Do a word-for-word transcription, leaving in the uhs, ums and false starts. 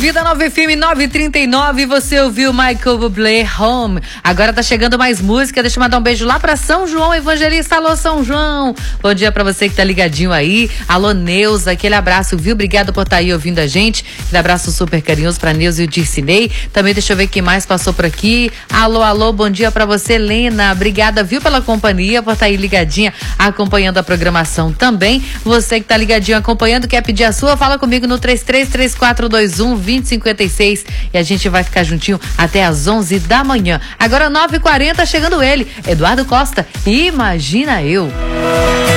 Vida Nova F M nove trinta e nove, você ouviu Michael Bublé Home. Agora tá chegando mais música, deixa eu mandar um beijo lá pra São João Evangelista. Alô, São João, bom dia pra você que tá ligadinho aí. Alô, Neuza, aquele abraço, viu? Obrigado por estar tá aí ouvindo a gente. Aquele abraço super carinhoso pra Neuza e o Dircinei. Também deixa eu ver quem mais passou por aqui. Alô, alô, bom dia pra você, Lena. Obrigada, viu, pela companhia, por estar tá aí ligadinha, acompanhando a programação também. Você que tá ligadinho acompanhando, quer pedir a sua, fala comigo no três três três quatro dois um, dois zero cinco seis e a gente vai ficar juntinho até às onze da manhã. Agora nove e quarenta, chegando ele, Eduardo Costa, Imagina Eu.